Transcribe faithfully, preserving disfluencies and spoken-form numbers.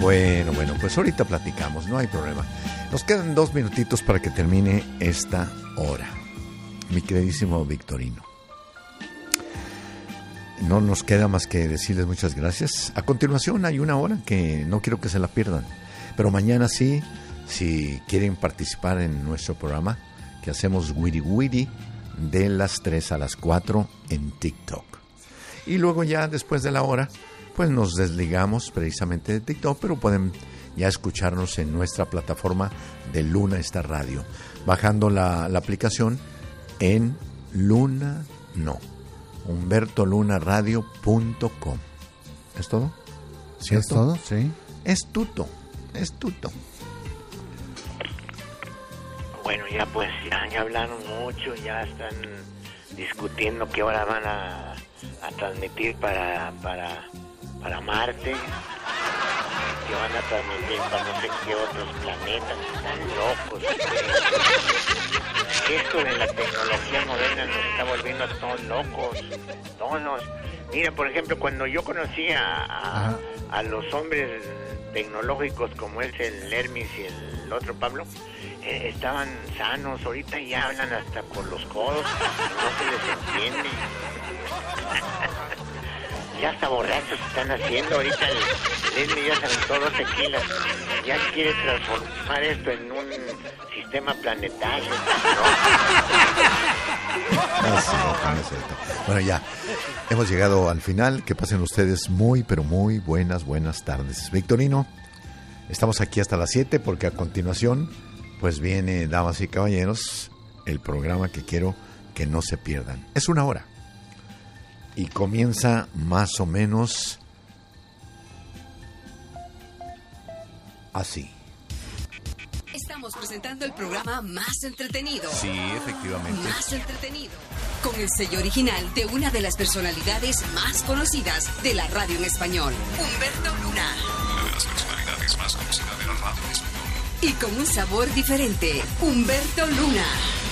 Bueno, bueno, pues ahorita platicamos, no hay problema. Nos quedan dos minutitos para que termine esta hora, mi queridísimo Victorino. No nos queda más que decirles muchas gracias. A continuación hay una hora que no quiero que se la pierdan, pero mañana sí, si quieren participar en nuestro programa, que hacemos Wiri Wiri de las tres a las cuatro en TikTok. Y luego ya después de la hora, pues nos desligamos precisamente de TikTok, pero pueden ya escucharnos en nuestra plataforma de Luna Star Radio, bajando la, la aplicación en Luna, no, humberto luna radio punto com. ¿Es todo? ¿Cierto? ¿Es todo? Sí. Es tuto, es tuto. Bueno, ya pues, ya, ya hablaron mucho, ya están discutiendo qué hora van a, a transmitir para, para, para Marte, que van a transmitir para no sé qué otros planetas. Están locos. Esto de la tecnología moderna nos está volviendo a todos locos, todos. Mira, por ejemplo, cuando yo conocí a, a, a los hombres tecnológicos como es el Hermes y el otro Pablo, eh, estaban sanos. Ahorita ya hablan hasta por los codos, no se les entiende. Ya hasta borrachos están haciendo. Ahorita el Hermes ya se aventó dos tequilas, ya quiere transformar esto en un sistema planetario, ¿no? No, sí, no, no es cierto. Bueno, ya hemos llegado al final. Que pasen ustedes muy, pero muy buenas, buenas tardes. Victorino, estamos aquí hasta las siete porque a continuación, pues viene, damas y caballeros, el programa que quiero que no se pierdan. Es una hora y comienza más o menos así. Estamos presentando el programa más entretenido. Sí, efectivamente. Más entretenido. Con el sello original de una de las personalidades más conocidas de la radio en español, Humberto Luna. Una de las personalidades más conocidas de la radio en español. Y con un sabor diferente, Humberto Luna.